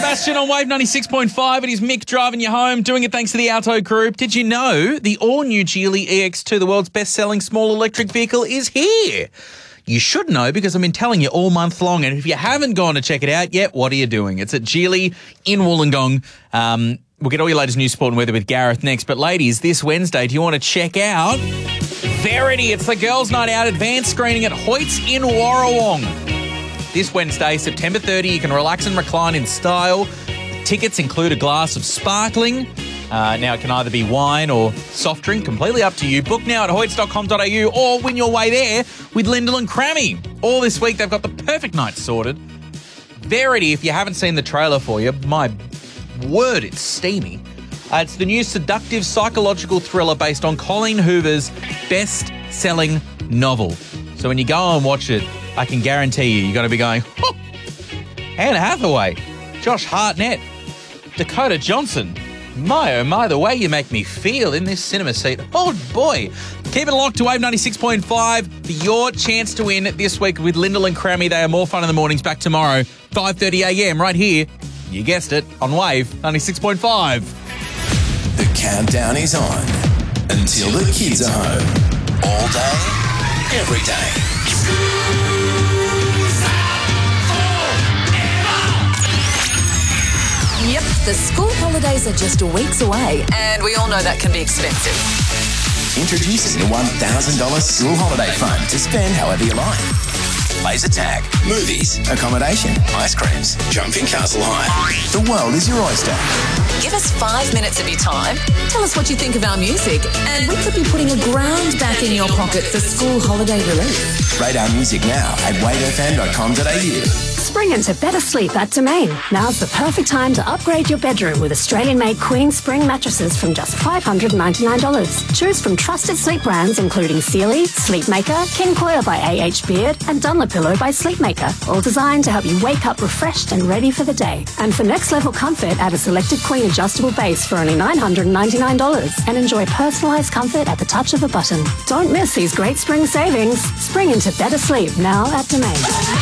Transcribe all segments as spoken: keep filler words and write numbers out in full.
Sebastian on Wave ninety-six point five. It is Mick driving you home, doing it thanks to the Alto Group. Did you know the all-new Geely E X two, the world's best-selling small electric vehicle, is here? You should know because I've been telling you all month long. And if you haven't gone to check it out yet, what are you doing? It's at Geely in Wollongong. Um, we'll get all your latest news, sport and weather with Gareth next. But ladies, this Wednesday, do you want to check out Verity? It's the Girls' Night Out advanced screening at Hoyts in Warrawong. This Wednesday, September thirtieth, you can relax and recline in style. Tickets include a glass of sparkling. Uh, now, it can either be wine or soft drink, completely up to you. Book now at hoyts dot com dot a u or win your way there with Lyndall and Crammy. All this week, they've got the perfect night sorted. Verity, if you haven't seen the trailer for you, my word, it's steamy. Uh, it's the new seductive psychological thriller based on Colleen Hoover's best-selling novel. So when you go and watch it, I can guarantee you, you're going to be going, oh, Anne Hathaway, Josh Hartnett, Dakota Johnson. My, oh my, the way you make me feel in this cinema seat. Oh, boy. Keep it locked to Wave ninety-six point five for your chance to win this week with Lyndall and Crammy. They are more fun in the mornings. Back tomorrow, five thirty a m right here. You guessed it, on Wave ninety-six point five. The countdown is on until the kids are home. All day, every day. Yep, the school holidays are just weeks away, and we all know that can be expensive. Introducing the one thousand dollars School Holiday Fund to spend however you like. Laser tag, movies, accommodation, ice creams, jumping Castle High. The world is your oyster. Give us five minutes of your time. Tell us what you think of our music, and we could be putting a grand back in your pocket for school holiday relief. Rate our music now at wave f m dot com dot a u. Spring into better sleep at Domain. Now's the perfect time to upgrade your bedroom with Australian-made Queen Spring mattresses from just five hundred ninety-nine dollars. Choose from trusted sleep brands including Sealy, Sleepmaker, King Coil by A H Beard, and Dunlopillow by Sleepmaker, all designed to help you wake up refreshed and ready for the day. And for next-level comfort, add a selected Queen adjustable base for only nine hundred ninety-nine dollars and enjoy personalised comfort at the touch of a button. Don't miss these great spring savings. Spring into better sleep now at Domain.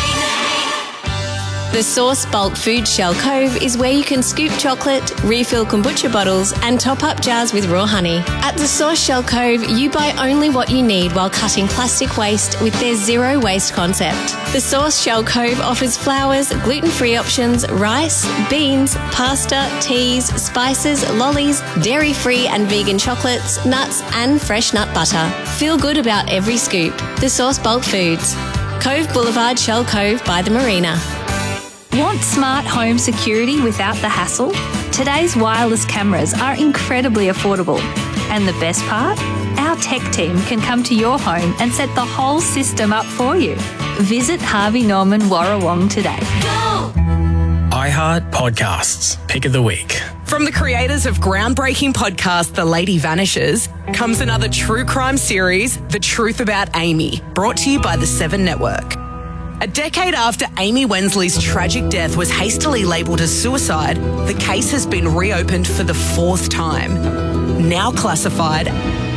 The Source Bulk Food Shell Cove is where you can scoop chocolate, refill kombucha bottles and top up jars with raw honey. At the Source Shell Cove, you buy only what you need while cutting plastic waste with their zero waste concept. The Source Shell Cove offers flours, gluten-free options, rice, beans, pasta, teas, spices, lollies, dairy-free and vegan chocolates, nuts and fresh nut butter. Feel good about every scoop. The Source Bulk Foods. Cove Boulevard, Shell Cove by the Marina. Want smart home security without the hassle? Today's wireless cameras are incredibly affordable. And the best part? Our tech team can come to your home and set the whole system up for you. Visit Harvey Norman Warrawong today. Go! iHeart Podcasts. Pick of the week. From the creators of groundbreaking podcast The Lady Vanishes comes another true crime series, The Truth About Amy, brought to you by the Seven Network. A decade after Amy Wensley's tragic death was hastily labelled as suicide, the case has been reopened for the fourth time, now classified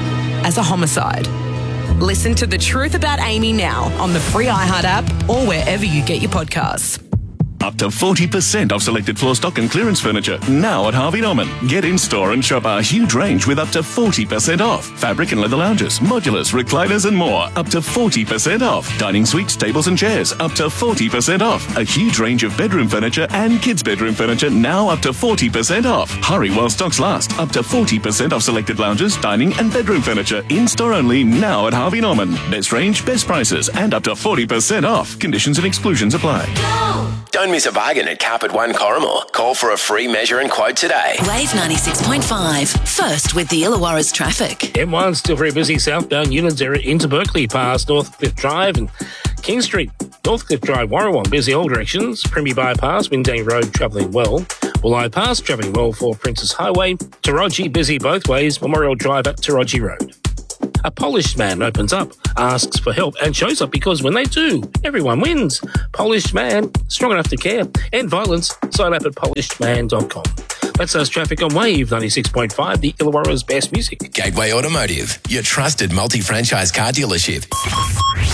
as a homicide. Listen to The Truth About Amy now on the free iHeart app or wherever you get your podcasts. Up to forty percent off selected floor stock and clearance furniture now at Harvey Norman. Get in store and shop our huge range with up to forty percent off. Fabric and leather lounges, modulars, recliners and more. Up to forty percent off. Dining suites, tables and chairs. Up to forty percent off. A huge range of bedroom furniture and kids' bedroom furniture now up to forty percent off. Hurry while stocks last. Up to forty percent off selected lounges, dining and bedroom furniture. In store only now at Harvey Norman. Best range, best prices and up to forty percent off. Conditions and exclusions apply. Go! Don't miss a bargain at Carpet One Corrimal. Call for a free measure and quote today. Wave ninety-six point five. First with the Illawarra's traffic. M one still very busy southbound Newlands area into Berkeley past Northcliffe Drive and King Street. Northcliffe Drive, Warrawong, busy all directions. Primby Bypass, Windang Road travelling well. Walleye Pass travelling well for Princess Highway. Taroji busy both ways. Memorial Drive at Taroji Road. A polished man opens up, asks for help and shows up because when they do, everyone wins. Polished man, strong enough to care. End violence. Sign up at polished man dot com. That's us traffic on Wave ninety-six point five, the Illawarra's best music. Gateway Automotive, your trusted multi-franchise car dealership.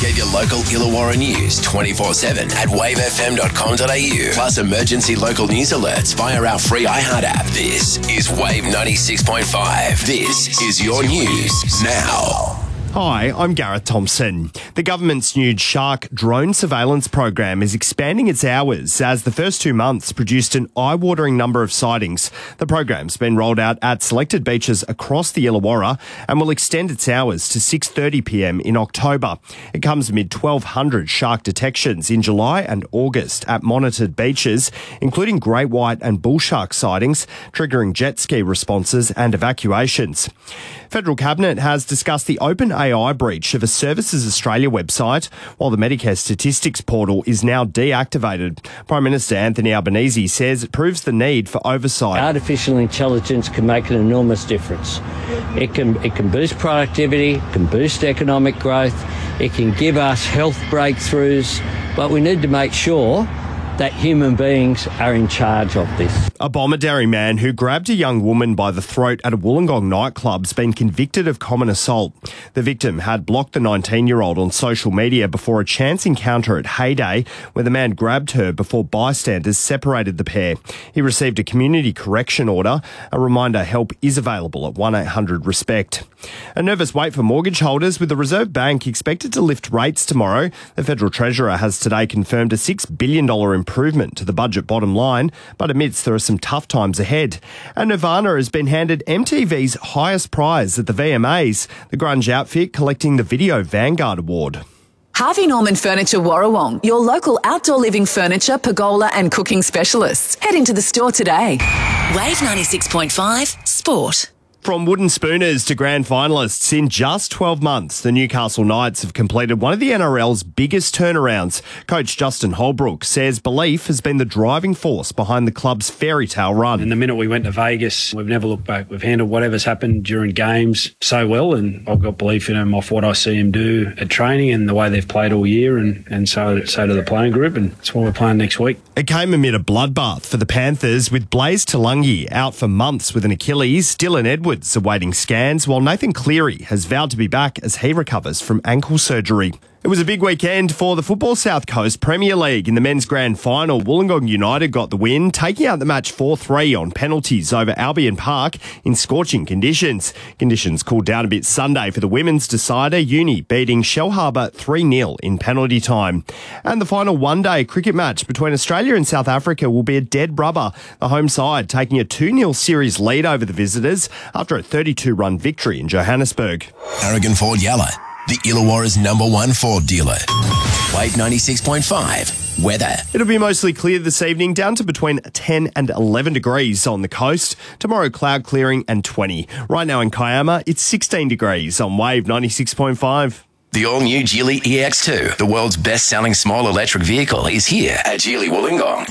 Get your local Illawarra news twenty-four seven at wave f m dot com dot a u. Plus emergency local news alerts via our free iHeart app. This is Wave ninety-six point five. This is your news now. Hi, I'm Gareth Thompson. The government's new shark drone surveillance program is expanding its hours as the first two months produced an eye-watering number of sightings. The program's been rolled out at selected beaches across the Illawarra and will extend its hours to six thirty p m in October. It comes amid twelve hundred shark detections in July and August at monitored beaches, including great white and bull shark sightings, triggering jet ski responses and evacuations. Federal Cabinet has discussed the open A I breach of a Services Australia website, while the Medicare statistics portal is now deactivated. Prime Minister Anthony Albanese says it proves the need for oversight. Artificial intelligence can make an enormous difference. It can, it can boost productivity, can boost economic growth, it can give us health breakthroughs, but we need to make sure that human beings are in charge of this. A Bomaderry man who grabbed a young woman by the throat at a Wollongong nightclub has been convicted of common assault. The victim had blocked the nineteen-year-old on social media before a chance encounter at Heyday, where the man grabbed her before bystanders separated the pair. He received a community correction order. A reminder, help is available at one eight hundred RESPECT. A nervous wait for mortgage holders, with the Reserve Bank expected to lift rates tomorrow. The Federal Treasurer has today confirmed a six billion dollars improvement to the budget bottom line, but admits there are some tough times ahead. And Nirvana has been handed M T V's highest prize at the V M As, the grunge outfit collecting the Video Vanguard Award. Harvey Norman Furniture Warrawong, your local outdoor living furniture, pergola and cooking specialists. Head into the store today. Wave ninety-six point five Sport. From wooden spooners to grand finalists, in just twelve months, the Newcastle Knights have completed one of the N R L's biggest turnarounds. Coach Justin Holbrook says belief has been the driving force behind the club's fairy tale run. And the minute we went to Vegas, we've never looked back. We've handled whatever's happened during games so well, and I've got belief in them off what I see them do at training and the way they've played all year, and, and so, so to the playing group, and that's what we're playing next week. It came amid a bloodbath for the Panthers, with Blaze Talangi out for months with an Achilles, Dylan Edwards awaiting scans, while Nathan Cleary has vowed to be back as he recovers from ankle surgery. It was a big weekend for the Football South Coast Premier League. In the men's grand final, Wollongong United got the win, taking out the match four three on penalties over Albion Park in scorching conditions. Conditions cooled down a bit Sunday for the women's decider, Uni beating Shellharbour three nil in penalty time. And the final one-day cricket match between Australia and South Africa will be a dead rubber, the home side taking a two nil series lead over the visitors after a thirty-two run victory in Johannesburg. Aragon Ford Yalla, the Illawarra's number one Ford dealer. Wave ninety-six point five. Weather. It'll be mostly clear this evening, down to between ten and eleven degrees on the coast. Tomorrow, cloud clearing and twenty. Right now in Kiama, it's sixteen degrees on Wave ninety-six point five. The all-new Geely E X two, the world's best-selling small electric vehicle, is here at Geely Wollongong.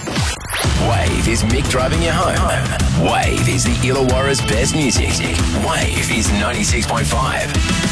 Wave is Mick driving you home. Wave is the Illawarra's best music. Wave is ninety-six point five.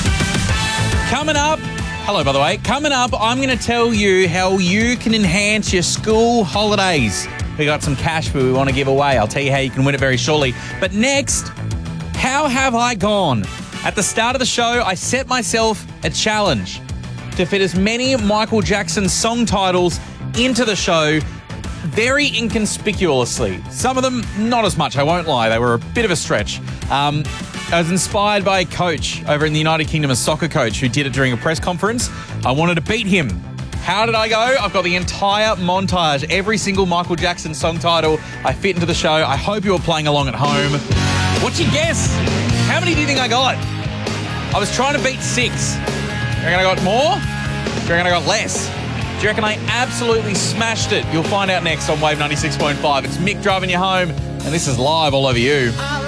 Coming up, hello by the way, coming up, I'm going to tell you how you can enhance your school holidays. We got some cash we want to give away. I'll tell you how you can win it very shortly. But next, how have I gone? At the start of the show, I set myself a challenge to fit as many Michael Jackson song titles into the show very inconspicuously. Some of them, not as much, I won't lie. They were a bit of a stretch. Um... I was inspired by a coach over in the United Kingdom, a soccer coach who did it during a press conference. I wanted to beat him. How did I go? I've got the entire montage, every single Michael Jackson song title I fit into the show. I hope you're playing along at home. What's your guess? How many do you think I got? I was trying to beat six. Do you reckon I got more? Do you reckon I got less? Do you reckon I absolutely smashed it? You'll find out next on Wave ninety-six point five. It's Mick driving you home, and this is live all over you.